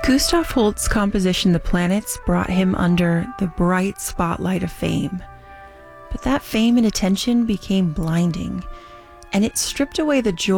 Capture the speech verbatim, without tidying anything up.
Gustav Holst's composition The Planets brought him under the bright spotlight of fame. But that fame and attention became blinding, and it stripped away the joy